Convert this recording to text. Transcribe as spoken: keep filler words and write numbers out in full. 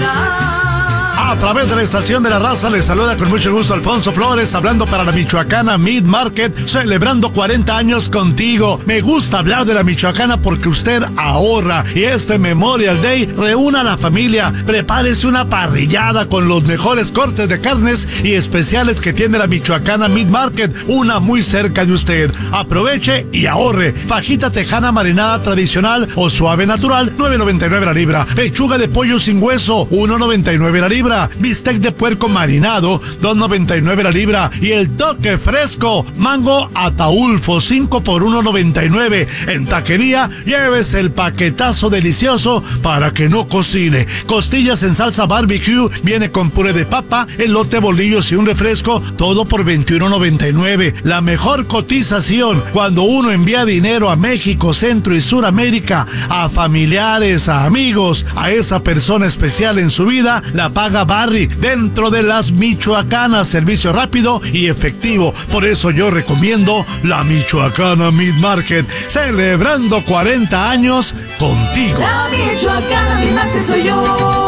A través de la estación de la raza les saluda con mucho gusto Alfonso Flores, hablando para la Michoacana Meat Market, celebrando cuarenta años contigo. Me gusta hablar de la Michoacana porque usted ahorra, y este Memorial Day reúna a la familia, prepárese una parrillada con los mejores cortes de carnes y especiales que tiene la Michoacana Meat Market, una muy cerca de usted. Aproveche y ahorre. Fajita tejana marinada tradicional o suave natural, nueve noventa y nueve la libra. Pechuga de pollo sin hueso, uno noventa y nueve la libra. Bistec de puerco marinado, dos noventa y nueve la libra. Y el toque fresco, mango Ataulfo, cinco por uno noventa y nueve. En Taquería, llévese el paquetazo delicioso para que no cocine. Costillas en salsa barbecue, viene con puré de papa, elote, bolillos y un refresco, todo por veintiuno noventa y nueve. La mejor cotización cuando uno envía dinero a México, Centro y Suramérica, a familiares, a amigos, a esa persona especial en su vida, la paga Barry dentro de las Michoacanas. Servicio rápido y efectivo. Por eso yo recomiendo la Michoacana Meat Market, celebrando cuarenta años contigo. La Michoacana Meat Market soy yo.